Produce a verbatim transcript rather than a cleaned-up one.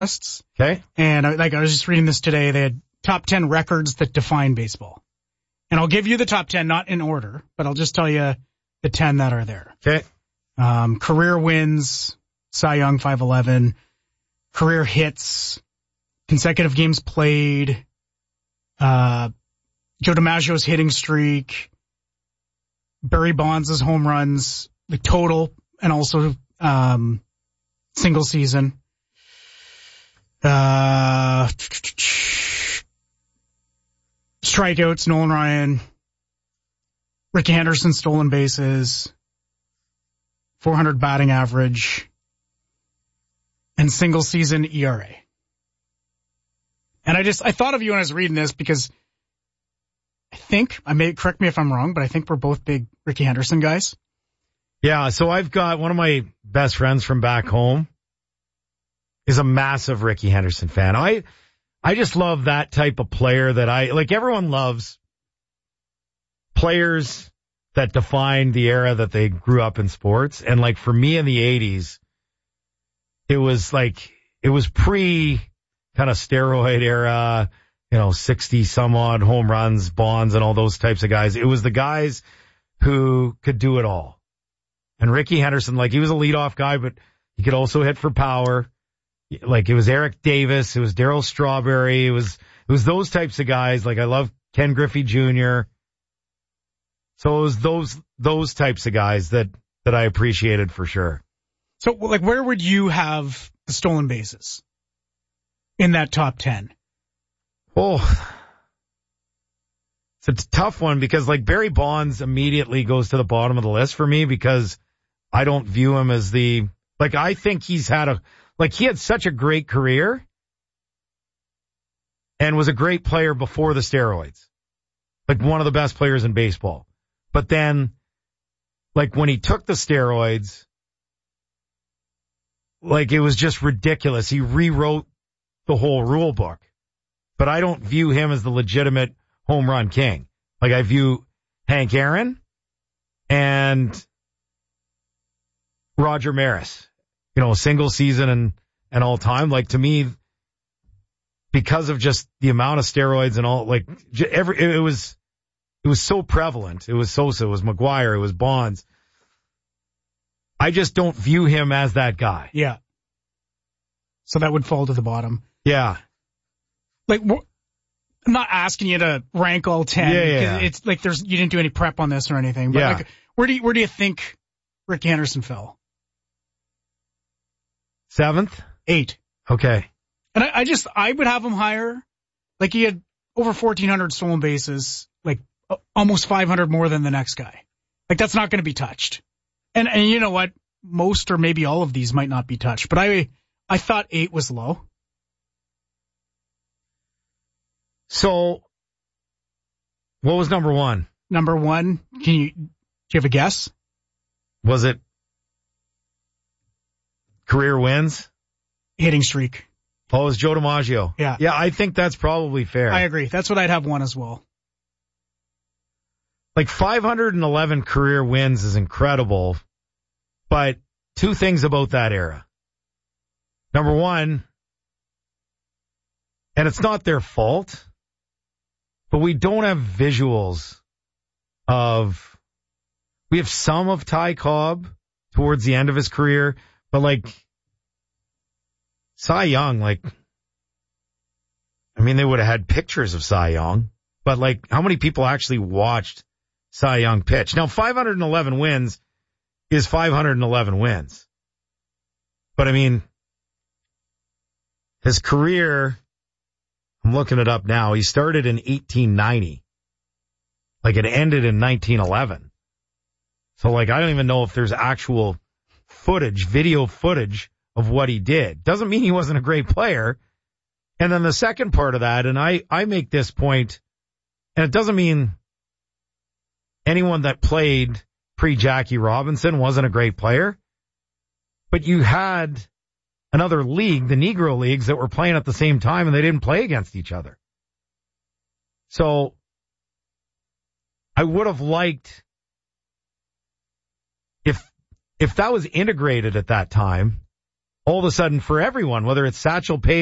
lists. Okay. And I, like I was just reading this today. They had top ten records that define baseball. And I'll give you the top ten, not in order, but I'll just tell you the ten that are there. Okay. Um, career wins, Cy Young five eleven, career hits, consecutive games played, uh, Joe DiMaggio's hitting streak, Barry Bonds' home runs, the total, and also um, single season. Uh, strikeouts, Nolan Ryan, Ricky Henderson stolen bases, four hundred batting average, and single season E R A. And I just, I thought of you when I was reading this because I think, I may, correct me if I'm wrong, but I think we're both big Ricky Henderson guys. Yeah, so I've got one of my best friends from back home is a massive Ricky Henderson fan. I, I just love that type of player that I, like everyone loves players that define the era that they grew up in sports. And like for me in the eighties, it was like, it was pre kind of steroid era, you know, sixty some odd home runs, Bonds and all those types of guys. It was the guys who could do it all. And Ricky Henderson, like he was a leadoff guy, but he could also hit for power. Like it was Eric Davis, it was Darryl Strawberry, it was, it was those types of guys. Like I love Ken Griffey Junior So it was those, those types of guys that, that I appreciated for sure. So like where would you have the stolen bases in that top ten? Oh, it's a tough one because like Barry Bonds immediately goes to the bottom of the list for me because I don't view him as the, like I think he's had a, like he had such a great career and was a great player before the steroids. Like one of the best players in baseball. But then like when he took the steroids, like it was just ridiculous. He rewrote the whole rule book. But I don't view him as the legitimate home run king. Like I view Hank Aaron and Roger Maris, you know, single season and, and all time. Like to me, because of just the amount of steroids and all, like every, it was, it was so prevalent. It was Sosa, it was McGuire, it was Bonds. I just don't view him as that guy. Yeah. So that would fall to the bottom. Yeah. Like, I'm not asking you to rank all ten. Yeah, yeah. It's like there's, you didn't do any prep on this or anything. But yeah. like, where do you, where do you think Ricky Henderson fell? Seventh? Eight. Okay. And I, I just, I would have him higher. Like he had over fourteen hundred stolen bases, like uh, almost five hundred more than the next guy. Like that's not going to be touched. And, and you know what? Most or maybe all of these might not be touched, but I, I thought eight was low. So, what was number one? Number one, can you, do you have a guess? Was it career wins? Hitting streak. Oh, it was Joe DiMaggio. Yeah. Yeah, I think that's probably fair. I agree. That's what I'd have one as well. Like five hundred eleven career wins is incredible, but two things about that era. Number one, and it's not their fault, but we don't have visuals of, we have some of Ty Cobb towards the end of his career, but like Cy Young, like, I mean, they would have had pictures of Cy Young, but like how many people actually watched Cy Young pitch? Now, five hundred eleven wins is five hundred eleven wins. But I mean, his career, I'm looking it up now. He started in eighteen ninety. Like it ended in nineteen eleven. So like, I don't even know if there's actual footage, video footage of what he did. Doesn't mean he wasn't a great player. And then the second part of that, and I, I make this point, and it doesn't mean anyone that played pre-Jackie Robinson wasn't a great player, but you had another league, the Negro Leagues, that were playing at the same time and they didn't play against each other. So I would have liked if, if that was integrated at that time, all of a sudden for everyone, whether it's Satchel Paige